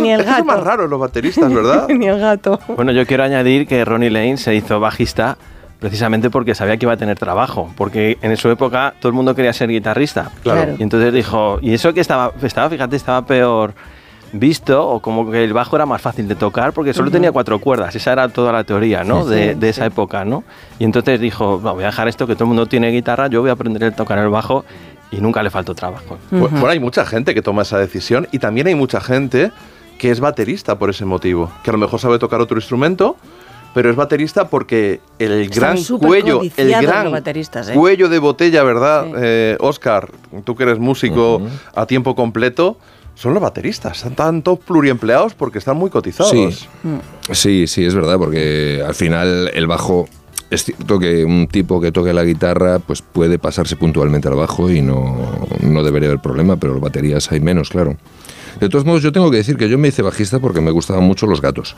Ni el gato. Es lo más raro los bateristas, ¿verdad? Ni el gato. Bueno, yo quiero añadir que Ronnie Lane se hizo bajista precisamente porque sabía que iba a tener trabajo, porque en su época todo el mundo quería ser guitarrista. Claro. Y entonces dijo, y eso que estaba peor visto, o como que el bajo era más fácil de tocar porque solo tenía 4 cuerdas, esa era toda la teoría, ¿no? de esa época, ¿no? Y entonces dijo, no, voy a dejar esto, que todo el mundo tiene guitarra, yo voy a aprender a tocar el bajo, y nunca le faltó trabajo. Bueno, hay mucha gente que toma esa decisión y también hay mucha gente que es baterista por ese motivo, que a lo mejor sabe tocar otro instrumento, pero es baterista porque el gran cuello cuello de botella, ¿verdad? Sí. Óscar, tú que eres músico a tiempo completo, son los bateristas, están todos pluriempleados porque están muy cotizados. Sí, es verdad, porque al final el bajo, es cierto que un tipo que toque la guitarra pues puede pasarse puntualmente al bajo y no debería haber problema, pero las baterías hay menos, claro. De todos modos, yo tengo que decir que yo me hice bajista porque me gustaban mucho los gatos.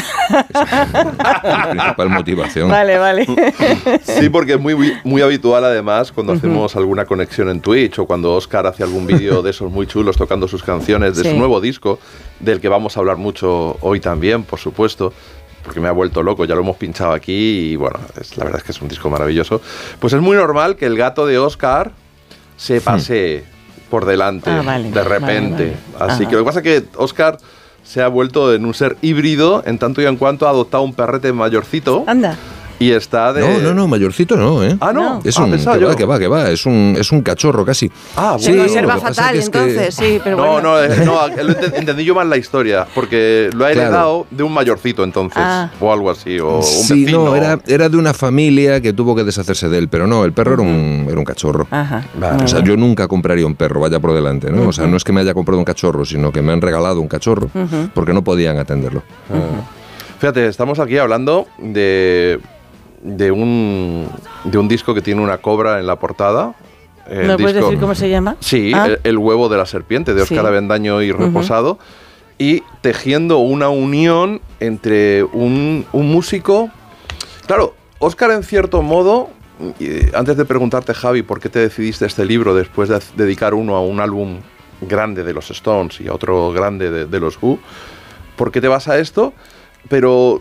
Esa es mi principal motivación. Vale. Sí, porque es muy habitual además cuando hacemos alguna conexión en Twitch o cuando Óscar hace algún vídeo de esos muy chulos tocando sus canciones de su nuevo disco, del que vamos a hablar mucho hoy también, por supuesto, porque me ha vuelto loco, ya lo hemos pinchado aquí y bueno, la verdad es que es un disco maravilloso. Pues es muy normal que el gato de Óscar se pase por delante de repente. Así que lo que pasa es que Óscar se ha vuelto en un ser híbrido en tanto y en cuanto ha adoptado un perrete mayorcito. Anda. Y está de... No, mayorcito no, ¿eh? Ah, ¿no? Es un... Que va. Es un cachorro casi. Ah, se conserva fatal, entonces, sí, pero bueno. No, entendí yo mal la historia, porque lo ha heredado de un mayorcito, entonces, o algo así, o un vecino. Era de una familia que tuvo que deshacerse de él, pero no, el perro era un cachorro. Ajá. Vale. O sea, yo nunca compraría un perro, vaya por delante, ¿no? O sea, no es que me haya comprado un cachorro, sino que me han regalado un cachorro, porque no podían atenderlo. Fíjate, estamos aquí hablando de un disco que tiene una cobra en la portada. ¿Me puedes decir cómo se llama? Sí, el huevo de la serpiente, de Óscar Avendaño y Reposado, y tejiendo una unión entre un músico... Claro, Óscar en cierto modo, antes de preguntarte, Javi, por qué te decidiste este libro después de dedicar uno a un álbum grande de los Stones y a otro grande de los Who, ¿por qué te vas a esto? Pero...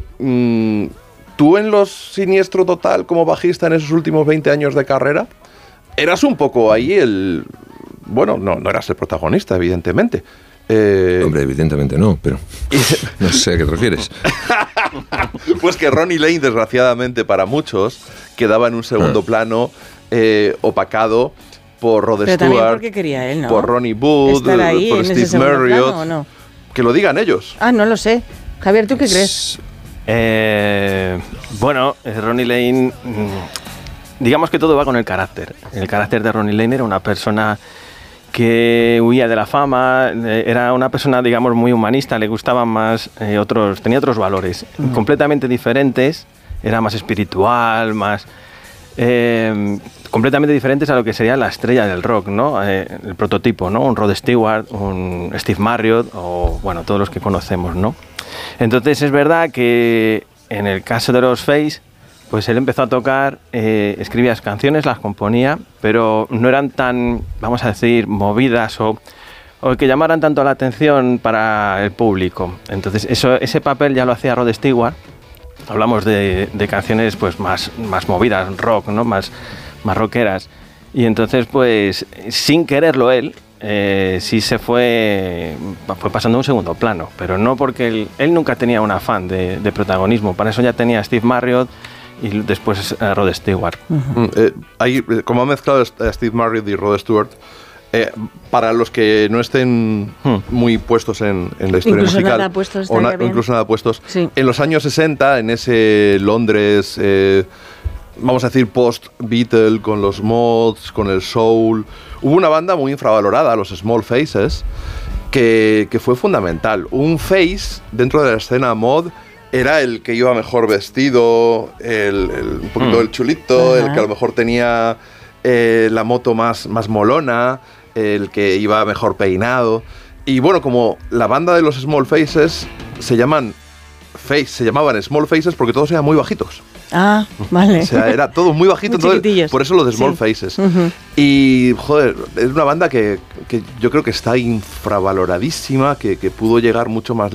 tú en Los Siniestro Total como bajista en esos últimos 20 años de carrera, eras un poco ahí el... Bueno, no eras el protagonista, evidentemente. Hombre, evidentemente no, pero no sé a qué te refieres. Pues que Ronnie Lane, desgraciadamente para muchos, quedaba en un segundo plano, opacado por Rod Stewart, también porque quería él, ¿no? por Ronnie Wood, por Steve Marriott. ¿O no? Que lo digan ellos. No lo sé. Javier, ¿tú qué crees? Bueno, Ronnie Lane, digamos que todo va con el carácter. El carácter de Ronnie Lane era una persona que huía de la fama, era una persona, digamos, muy humanista, le gustaban más tenía otros valores completamente diferentes, era más espiritual, más... completamente diferentes a lo que sería la estrella del rock, ¿no? El prototipo, ¿no? Un Rod Stewart, un Steve Marriott o, bueno, todos los que conocemos, ¿no? Entonces es verdad que en el caso de los Face, pues él empezó a tocar, escribía las canciones, las componía, pero no eran tan, vamos a decir, movidas o que llamaran tanto la atención para el público. Entonces ese papel ya lo hacía Rod Stewart. Hablamos de canciones pues más movidas, rock, ¿no? Más rockeras. Y entonces, pues, sin quererlo él, sí se fue pasando a un segundo plano, pero no porque él nunca tenía un afán de protagonismo. Para eso ya tenía a Steve Marriott y después a Rod Stewart. Como ha mezclado a Steve Marriott y Rod Stewart, para los que no estén muy puestos en la historia incluso musical, incluso nada puestos, sí. En los años 60, en ese Londres, vamos a decir post-Beatle, con los mods, con el soul, hubo una banda muy infravalorada, los Small Faces, que fue fundamental. Un face dentro de la escena mod era el que iba mejor vestido, un poquito el chulito, el que a lo mejor tenía la moto más molona, el que iba mejor peinado. Y bueno, como la banda de los Small Faces se llamaban Small Faces porque todos eran muy bajitos. Ah, vale. O sea, era todo muy bajito, entonces, por eso lo de Small Faces. Y, joder, es una banda que yo creo que está infravaloradísima, que pudo llegar mucho más